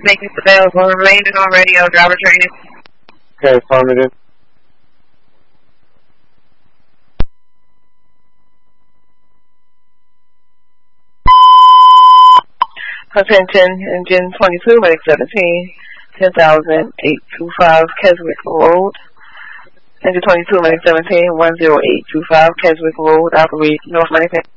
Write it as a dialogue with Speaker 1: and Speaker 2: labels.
Speaker 1: Vacancy available. Remaining on radio. Driver training.
Speaker 2: Okay, affirmative.
Speaker 1: Attention, engine 22, medic 17, 10,825 Keswick Road. Engine 22, medic 17, 10825 Keswick Road, operate North Miami.